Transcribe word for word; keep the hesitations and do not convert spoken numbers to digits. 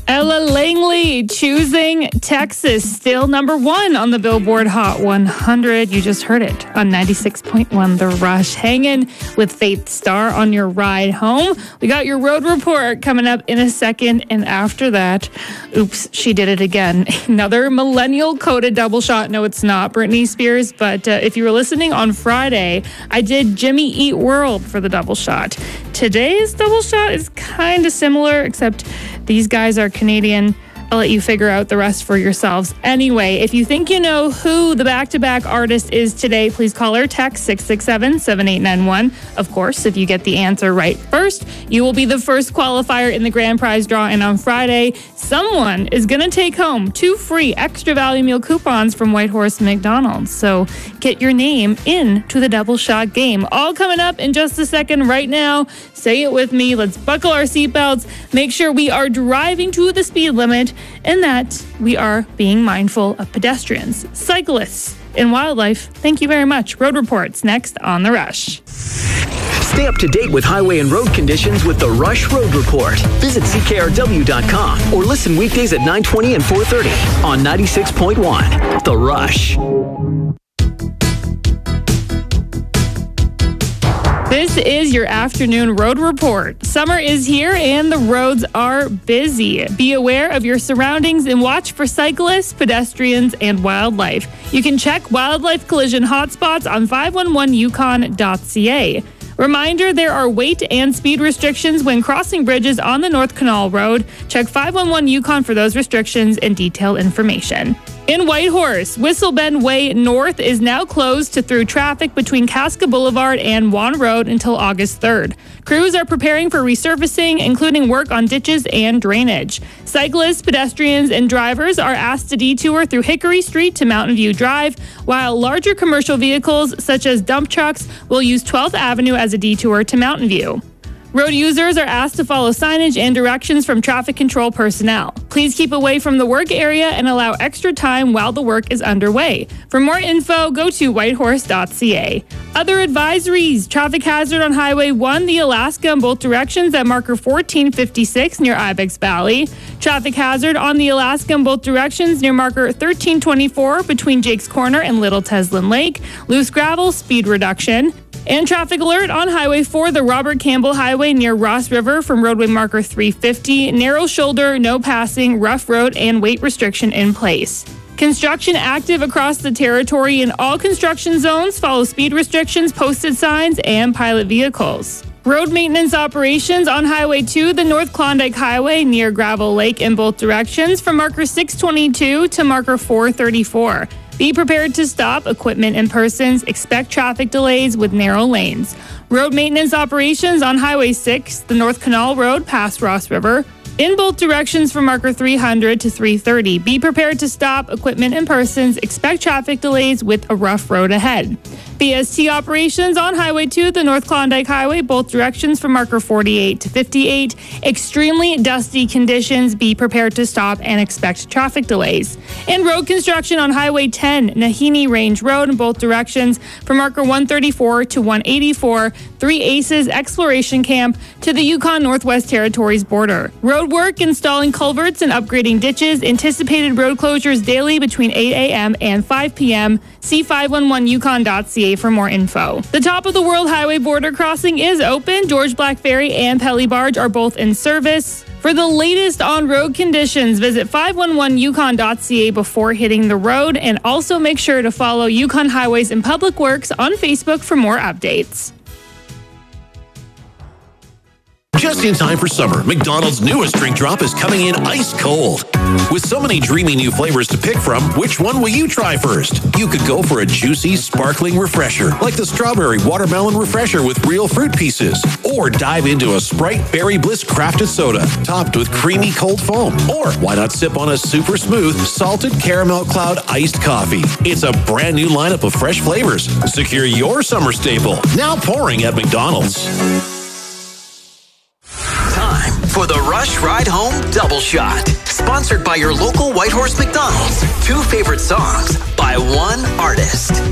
Ella Langley, Choosing Texas, still number one on the Billboard Hot one hundred. You just heard it on ninety-six point one The Rush. Hanging with Faith Star on your ride home. We got your road report coming up in a second. And after that, oops, she did it again. Another millennial coded double shot. No, it's not Britney Spears. But uh, if you were listening on Friday, I did Jimmy Eat World for the double shot. Today's double shot is kind of similar, except these guys are Canadian. I'll let you figure out the rest for yourselves. Anyway, if you think you know who the back-to-back artist is today, please call or text six six seven, seven eight nine one. Of course, if you get the answer right first, you will be the first qualifier in the grand prize draw. And on Friday, someone is going to take home two free extra value meal coupons from Whitehorse McDonald's. So get your name into the double shot game. All coming up in just a second. Right now, say it with me. Let's buckle our seatbelts. Make sure we are driving to the speed limit and that we are being mindful of pedestrians, cyclists, and wildlife. Thank you very much. Road Reports next on The Rush. Stay up to date with highway and road conditions with The Rush Road Report. Visit C K R W dot com or listen weekdays at nine twenty and four thirty on ninety-six point one The Rush. This is your afternoon road report. Summer is here and the roads are busy. Be aware of your surroundings and watch for cyclists, pedestrians, and wildlife. You can check wildlife collision hotspots on five one one yukon dot c a. Reminder, there are weight and speed restrictions when crossing bridges on the North Canal Road. Check five one one Yukon for those restrictions and detailed information. In Whitehorse, Whistle Bend Way North is now closed to through traffic between Casca Boulevard and Juan Road until August third. Crews are preparing for resurfacing, including work on ditches and drainage. Cyclists, pedestrians, and drivers are asked to detour through Hickory Street to Mountain View Drive, while larger commercial vehicles, such as dump trucks, will use twelfth Avenue as a detour to Mountain View. Road users are asked to follow signage and directions from traffic control personnel. Please keep away from the work area and allow extra time while the work is underway. For more info, go to whitehorse dot c a. Other advisories: traffic hazard on Highway one, the Alaska in both directions at marker fourteen fifty-six near Ibex Valley. Traffic hazard on the Alaska in both directions near marker thirteen twenty-four between Jake's Corner and Little Teslin Lake. Loose gravel, speed reduction. And traffic alert on Highway four, the Robert Campbell Highway near Ross River from roadway marker three fifty. Narrow shoulder, no passing, rough road, and weight restriction in place. Construction active across the territory in all construction zones. Follow speed restrictions, posted signs, and pilot vehicles. Road maintenance operations on Highway two, the North Klondike Highway near Gravel Lake in both directions from marker six twenty-two to marker four thirty-four. Be prepared to stop equipment and persons. Expect traffic delays with narrow lanes. Road maintenance operations on Highway six, the North Canal Road past Ross River, in both directions from marker three hundred to three thirty. Be prepared to stop equipment and persons. Expect traffic delays with a rough road ahead. B S T operations on Highway two, the North Klondike Highway, both directions from marker forty-eight to fifty-eight. Extremely dusty conditions. Be prepared to stop and expect traffic delays. And road construction on Highway ten, Nahini Range Road in both directions from marker one thirty-four to one eighty-four. Three Aces Exploration Camp to the Yukon Northwest Territories border. Road work installing culverts and upgrading ditches. Anticipated road closures daily between eight a.m. and five p.m. See five one one yukon dot c a for more info. The top of the World Highway border crossing is open. George Black Ferry and Pelly Barge are both in service. For the latest on road conditions, visit five one one yukon dot c a before hitting the road, and also make sure to follow Yukon Highways and Public Works on Facebook for more updates. Just in time for summer, McDonald's newest drink drop is coming in ice cold. With so many dreamy new flavors to pick from, which one will you try first? You could go for a juicy, sparkling refresher, like the Strawberry Watermelon Refresher with real fruit pieces. Or dive into a Sprite Berry Bliss crafted soda, topped with creamy cold foam. Or why not sip on a super smooth, salted caramel cloud iced coffee? It's a brand new lineup of fresh flavors. Secure your summer staple, now pouring at McDonald's. For the Rush Ride Home Double Shot. Sponsored by your local Whitehorse McDonald's. Two favorite songs by one artist.